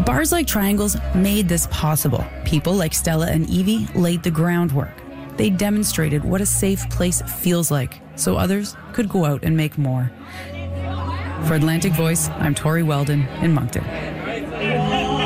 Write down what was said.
Bars like Triangles made this possible. People like Stella and Evie laid the groundwork. They demonstrated what a safe place feels like, so others could go out and make more. For Atlantic Voice, I'm Tori Weldon in Moncton.